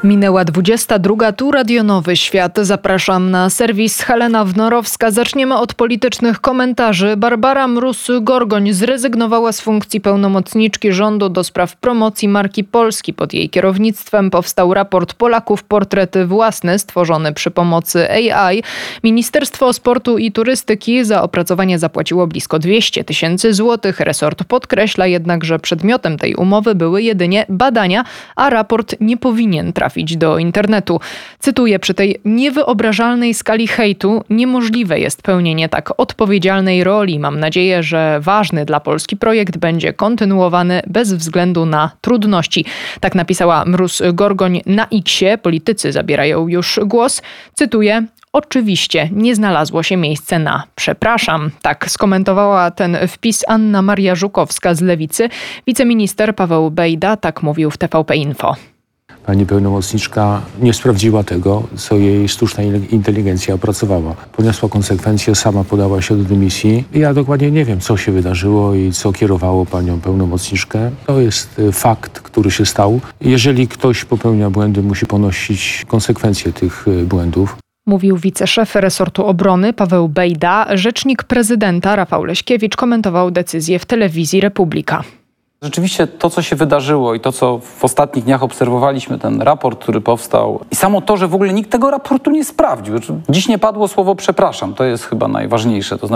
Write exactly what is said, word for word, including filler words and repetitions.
Minęła dwudziesta druga, tu Radio Nowy Świat. Zapraszam na serwis Helena Wnorowska. Zaczniemy od politycznych komentarzy. Barbara Mróz-Gorgoń zrezygnowała z funkcji pełnomocniczki rządu do spraw promocji marki Polski. Pod jej kierownictwem powstał raport Polaków Portrety Własne, stworzony przy pomocy A I. Ministerstwo Sportu i Turystyki za opracowanie zapłaciło blisko dwieście tysięcy złotych. Resort podkreśla jednak, że przedmiotem tej umowy były jedynie badania, a raport nie powinien trafić do internetu. Cytuję: przy tej niewyobrażalnej skali hejtu niemożliwe jest pełnienie tak odpowiedzialnej roli. Mam nadzieję, że ważny dla Polski projekt będzie kontynuowany bez względu na trudności. Tak napisała Mróz-Gorgoń na X-ie. Politycy zabierają już głos. Cytuję: oczywiście nie znalazło się miejsce na przepraszam. Tak skomentowała ten wpis Anna Maria Żukowska z Lewicy. Wiceminister Paweł Bejda tak mówił w T V P Info. Pani pełnomocniczka nie sprawdziła tego, co jej sztuczna inteligencja opracowała. Poniosła konsekwencje, sama podała się do dymisji. Ja dokładnie nie wiem, co się wydarzyło i co kierowało panią pełnomocniczkę. To jest fakt, który się stał. Jeżeli ktoś popełnia błędy, musi ponosić konsekwencje tych błędów. Mówił wiceszef resortu obrony Paweł Bejda. Rzecznik prezydenta Rafał Leśkiewicz komentował decyzję w telewizji Republika. Rzeczywiście to, co się wydarzyło i to, co w ostatnich dniach obserwowaliśmy, ten raport, który powstał i samo to, że w ogóle nikt tego raportu nie sprawdził. Dziś nie padło słowo przepraszam, to jest chyba najważniejsze. To znaczy